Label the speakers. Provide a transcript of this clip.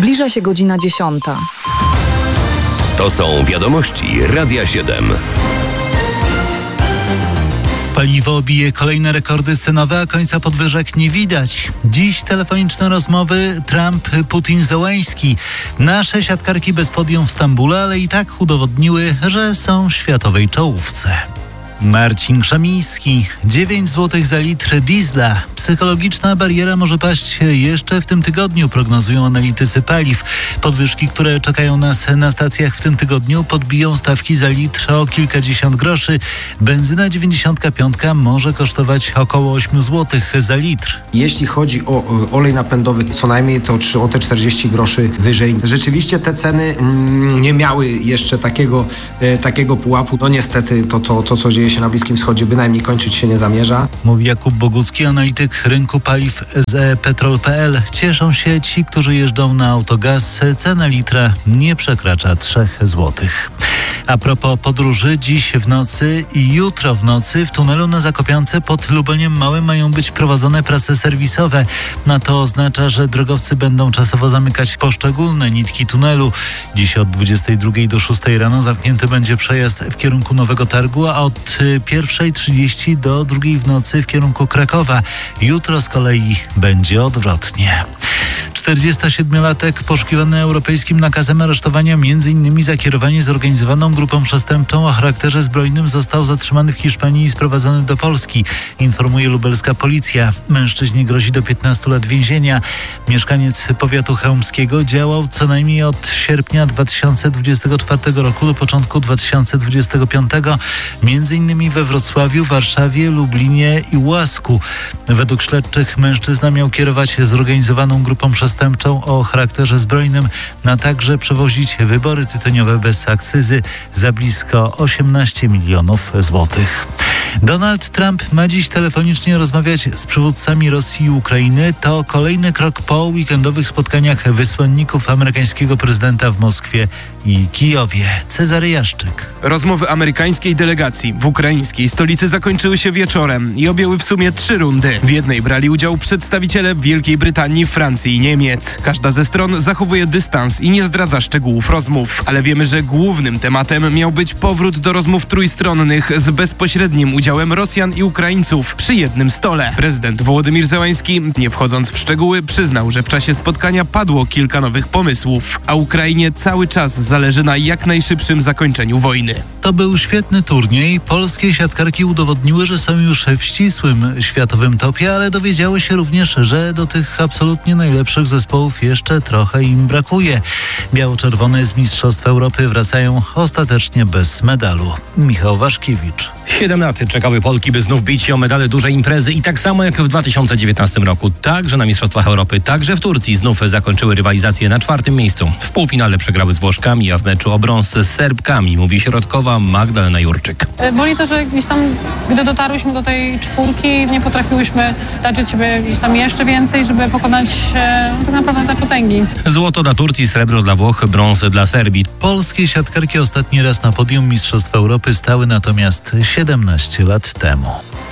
Speaker 1: Zbliża się godzina 10.
Speaker 2: To są wiadomości Radia 7.
Speaker 3: Paliwo bije kolejne rekordy cenowe, a końca podwyżek nie widać. Dziś telefoniczne rozmowy Trump-Putin-Zełański. Nasze siatkarki bez podium w Stambule, ale i tak udowodniły, że są w światowej czołówce. Marcin Krzemiński. 9 zł za litr diesla. Psychologiczna bariera może paść jeszcze w tym tygodniu, prognozują analitycy paliw. Podwyżki, które czekają nas na stacjach w tym tygodniu, podbiją stawki za litr o kilkadziesiąt groszy. Benzyna 95 może kosztować około 8 zł za litr.
Speaker 4: Jeśli chodzi o olej napędowy, co najmniej to o te 40 groszy wyżej. Rzeczywiście te ceny nie miały jeszcze takiego pułapu. No niestety to co dzieje się na Bliskim Wschodzie, bynajmniej kończyć się nie zamierza.
Speaker 3: Mówi Jakub Bogucki, analityk rynku paliw z e-petrol.pl. Cieszą się ci, którzy jeżdżą na autogaz. Cena litra nie przekracza 3 zł. A propos podróży, dziś w nocy i jutro w nocy w tunelu na Zakopiance pod Lubeliem Małym mają być prowadzone prace serwisowe. To oznacza, że drogowcy będą czasowo zamykać poszczególne nitki tunelu. Dziś od 22 do 6 rano zamknięty będzie przejazd w kierunku Nowego Targu, a od 1:30 do 2 w nocy w kierunku Krakowa. Jutro z kolei będzie odwrotnie. 47-latek poszukiwany europejskim nakazem aresztowania m.in. za kierowanie zorganizowaną grupą przestępczą o charakterze zbrojnym został zatrzymany w Hiszpanii i sprowadzony do Polski, informuje lubelska policja. Mężczyźnie grozi do 15 lat więzienia. Mieszkaniec powiatu chełmskiego działał co najmniej od sierpnia 2024 roku do początku 2025, m.in. we Wrocławiu, Warszawie, Lublinie i Łasku. Według śledczych mężczyzna miał kierować zorganizowaną grupą przestępczą o charakterze zbrojnym, a także przewozić wybory tytoniowe bez akcyzy za blisko 18 milionów złotych. Donald Trump ma dziś telefonicznie rozmawiać z przywódcami Rosji i Ukrainy. To kolejny krok po weekendowych spotkaniach wysłanników amerykańskiego prezydenta w Moskwie i Kijowie. Cezary Jaszczyk.
Speaker 5: Rozmowy amerykańskiej delegacji w ukraińskiej stolicy zakończyły się wieczorem i objęły w sumie 3 rundy. W jednej brali udział przedstawiciele Wielkiej Brytanii, Francji i Niemiec. Każda ze stron zachowuje dystans i nie zdradza szczegółów rozmów. Ale wiemy, że głównym tematem miał być powrót do rozmów trójstronnych z bezpośrednim udziałem Rosjan i Ukraińców przy jednym stole. Prezydent Wołodymyr Zełański, nie wchodząc w szczegóły, przyznał, że w czasie spotkania padło kilka nowych pomysłów, a Ukrainie cały czas zależy na jak najszybszym zakończeniu wojny.
Speaker 3: To był świetny turniej. Polskie siatkarki udowodniły, że są już w ścisłym światowym topie, ale dowiedziały się również, że do tych absolutnie najlepszych zespołów jeszcze trochę im brakuje. Biało-czerwone z Mistrzostw Europy wracają ostatecznie bez medalu. Michał Waszkiewicz.
Speaker 6: 7 lat czekały Polki, by znów bić się o medale dużej imprezy i tak samo jak w 2019 roku, także na Mistrzostwach Europy, także w Turcji znów zakończyły rywalizację na 4. miejscu. W półfinale przegrały z Włoszkami, a w meczu o brąz z Serbkami, mówi środkowa Magdalena Jurczyk.
Speaker 7: Boli to, że gdzieś tam, gdy dotarłyśmy do tej 4, nie potrafiłyśmy dać od siebie gdzieś tam jeszcze więcej, żeby pokonać tak naprawdę te potęgi.
Speaker 6: Złoto dla Turcji, srebro dla Włoch, brąz dla Serbii.
Speaker 3: Polskie siatkarki ostatni raz na podium Mistrzostw Europy stały natomiast 17 lat temu.